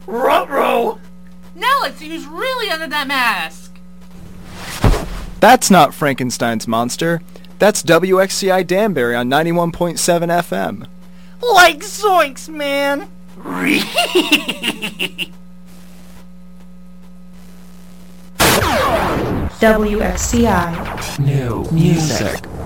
Ruh-roh! Now let's see who's really under that mask. That's not Frankenstein's monster. That's WXCI Danbury on 91.7 FM. Like zoinks, man! WXCI. New music.